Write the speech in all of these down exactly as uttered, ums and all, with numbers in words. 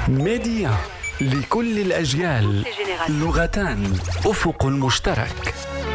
ميديا لكل الأجيال، لغتان، أفق مشترك.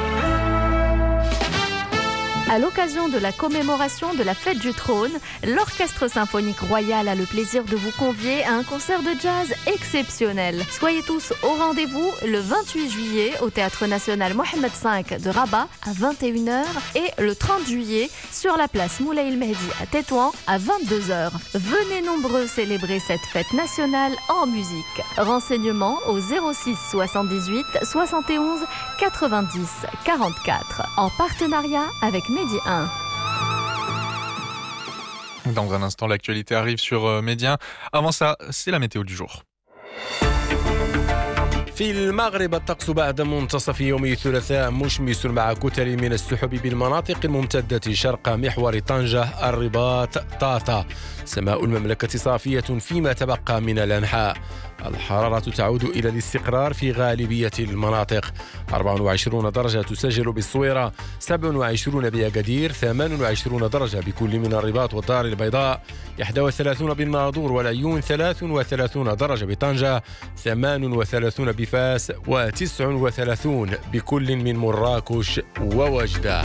À l'occasion de la commémoration de la fête du trône, l'Orchestre symphonique royal a le plaisir de vous convier à un concert de jazz exceptionnel. Soyez tous au rendez-vous le vingt-huit juillet au Théâtre national Mohamed cinq de Rabat à vingt et une heures et le trente juillet sur la place Moulay El Mehdi à Tétouan à vingt-deux heures. Venez nombreux célébrer cette fête nationale en musique. Renseignements au zéro six soixante-dix-huit soixante et onze quatre-vingt-dix quarante-quatre en partenariat avec Média un. Dans un instant, l'actualité arrive sur Média. Avant ça, c'est la météo du jour. في المغرب الطقس بعد منتصف يوم الثلاثاء مشمس مع كتل من السحب بالمناطق الممتدة شرق محور طنجة الرباط طاطا. سماء المملكة صافية فيما تبقى من الأنحاء. الحرارة تعود إلى الاستقرار في غالبية المناطق. أربعة وعشرين درجة تسجل بالصويرة، سبعة وعشرين بأكادير، ثمانية وعشرين درجة بكل من الرباط والدار البيضاء، واحد وثلاثين بالناظور والعيون، ثلاثة وثلاثين درجة بطنجة، ثمانية وثلاثين بفاس، وتسعة وثلاثين بكل من مراكش ووجدة.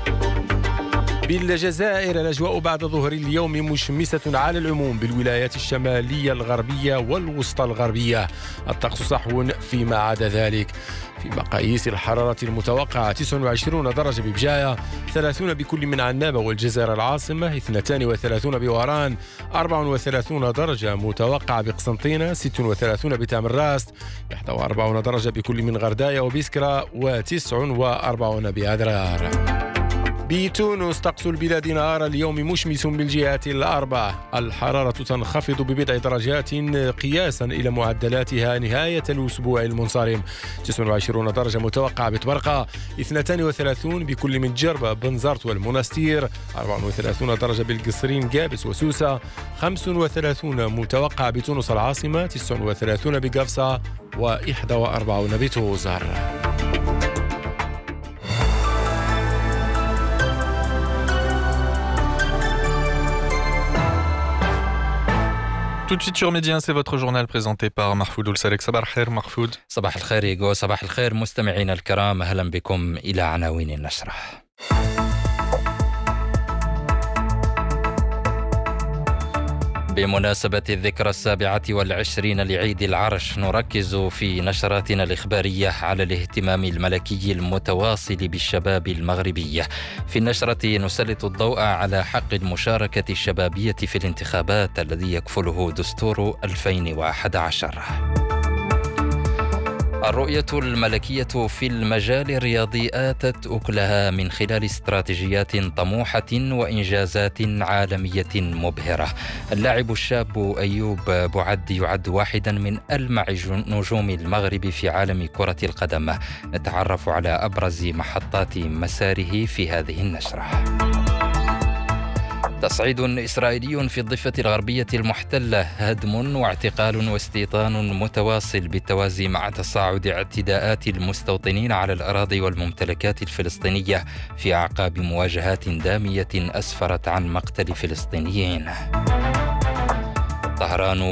بالجزائر الأجواء بعد ظهر اليوم مشمسة على العموم بالولايات الشمالية الغربية والوسطى الغربية. الطقس صحو فيما عدا ذلك. في مقاييس الحرارة المتوقعة تسعة وعشرين درجة ببجاية، ثلاثين بكل من عنابة والجزائر العاصمة، اثنين وثلاثين بوهران، أربعة وثلاثين درجة متوقعة بقسنطينة، ستة وثلاثين بتامراست، واحد وأربعين درجة بكل من غرداية وبسكرة، وتسعة وأربعين بأدرار. بتونس طقس البلاد نهار اليوم مشمس بالجهات الأربع. الحرارة تنخفض ببضع درجات قياسا إلى معدلاتها نهاية الأسبوع المنصرم. تسعة وعشرين درجة متوقعة بطبرقة، اثنين وثلاثين بكل من جربة بنزرت والمنستير، أربعة وثلاثين درجة بالقصرين قابس وسوسة، خمسة وثلاثين متوقعة بتونس العاصمة، تسعة وثلاثين بقفصة، وواحد وأربعين بتوزر. Tout de suite sur Média, c'est votre journal présenté par Mahfoud Oulsalek. Sabah al-khair Mahfoud. صباح الخير يجو، صباح الخير مستمعينا الكرام، أهلا بكم إلى عناوين النشرة. بمناسبة الذكرى السابعة والعشرين لعيد العرش نركز في نشراتنا الإخبارية على الاهتمام الملكي المتواصل بالشباب المغربي. في النشرة نسلط الضوء على حق المشاركة الشبابية في الانتخابات الذي يكفله دستور ألفين وأحد عشر. الرؤية الملكية في المجال الرياضي آتت أكلها من خلال استراتيجيات طموحة وإنجازات عالمية مبهرة. اللاعب الشاب أيوب بوعد يعد واحدا من ألمع نجوم المغرب في عالم كرة القدم. نتعرف على أبرز محطات مساره في هذه النشرة. تصعيد إسرائيلي في الضفة الغربية المحتلة، هدم واعتقال واستيطان متواصل بالتوازي مع تصاعد اعتداءات المستوطنين على الأراضي والممتلكات الفلسطينية في أعقاب مواجهات دامية أسفرت عن مقتل فلسطينيين. طهران